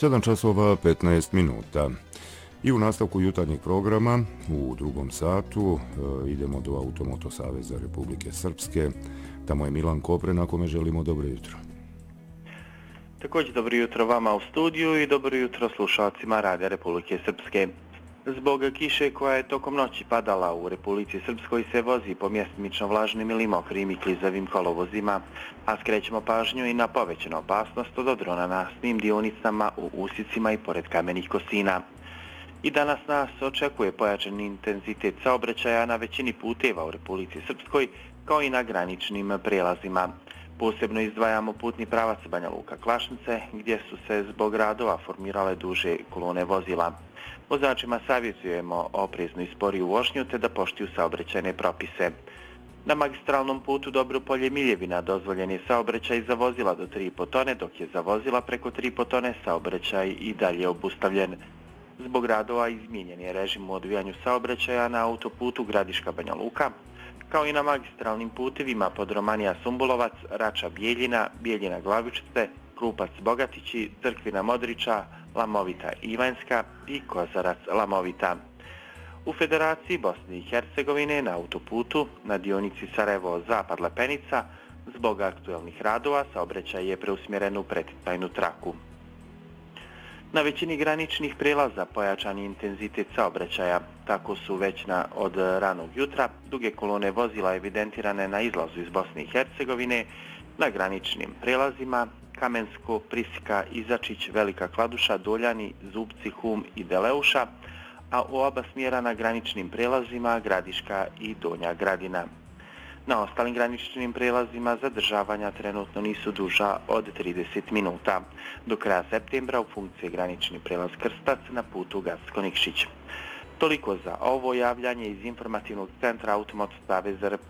7 časova 15 minuta. I u nastavku jutarnjeg programa, u drugom satu, idemo do Automoto Saveza Republike Srpske. Tamo je Milan Kopre, na kome želimo dobro jutro. Također dobro jutro vama u studiju i dobro jutro slušalcima Radija Republike Srpske. Zbog kiše koja je tokom noći padala u Republici Srpskoj se vozi po mjestimično vlažnim ili mokrim i klizavim kolovozima, a skrećemo pažnju i na povećanu opasnost od odrona na svim dionicama u usicima i pored kamenih kosina. I danas nas očekuje pojačan intenzitet saobraćaja na većini puteva u Republici Srpskoj, kao i na graničnim prijelazima. Posebno izdvajamo putni pravac Banja Luka-Klašnice, gdje su se zbog radova formirale duže kolone vozila. Vozačima savjetujemo opreznu i sporiju vožnju te da poštuju saobraćajne propise. Na magistralnom putu Dobropolje-Miljevina dozvoljen je saobraćaj za vozila do 3,5 tone, dok je za vozila preko 3,5 tone saobraćaj i dalje obustavljen. Zbog radova izmijenjen je režim u odvijanju saobraćaja na autoputu Gradiška-Banja Luka, kao i na magistralnim putevima pod Romanija-Sumbulovac, Rača-Bijeljina, Bijeljina-Glavičice, Krupac-Bogatići, Crkvina-Modriča, Lamovita-Ivanjska i Kozarac-Lamovita. U Federaciji Bosne i Hercegovine na autoputu na dionici Sarajevo-Zapad Lepenica zbog aktuelnih radova saobraćaj je preusmjeren u preticajnu traku. Na većini graničnih prijelaza pojačan je intenzitet saobraćaja, tako su već od ranog jutra duge kolone vozila evidentirane na izlazu iz Bosne i Hercegovine, na graničnim prijelazima Kamensko, Prisika, Izačić, Velika Kladuša, Doljani, Zubci, Hum i Deleuša, a u oba smjera na graničnim prijelazima Gradiška i Donja Gradina. Na ostalim graničnim prijelazima zadržavanja trenutno nisu duža od 30 minuta. Do kraja septembra u funkciji granični prijelaz Krstac na putu Gacko-Nikšić. Toliko za ovo javljanje iz informativnog centra Automoto Saveza Republike